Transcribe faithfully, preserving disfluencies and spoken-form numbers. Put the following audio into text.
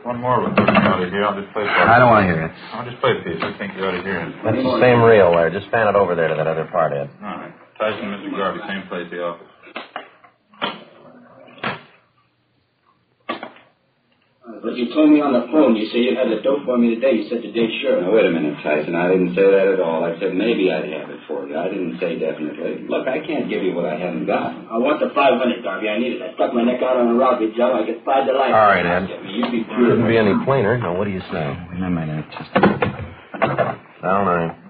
One more with you ought to hear. I'll just play for I don't want to hear it. I'll just play for you. I think you ought to hear it. That's the same reel there. Just fan it over there to that other part, Ed. All right. Tyson, Mister Garvey, same place, the office. But you told me on the phone, you say you had the dope for me today. You said today, sure. Now, wait a minute, Tyson. I didn't say that at all. I said maybe I'd have it for you. I didn't say definitely. Look, I can't give you what I haven't got. I want the five hundred, Garvey. I need it. I stuck my neck out on a robbery job. I get five to life. All right, Ed. You be Couldn't be any plainer. Now, what do you say? Wait a minute. Just... Down nine.